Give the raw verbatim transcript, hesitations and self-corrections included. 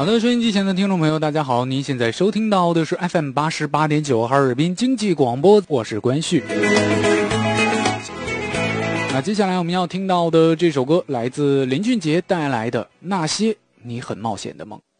好的，收音机前的听众朋友，大家好，您现在收听到的是 F M 八十八点九哈尔滨经济广播，我是关旭。那接下来我们要听到的这首歌来自林俊杰带来的《那些你很冒险的梦》。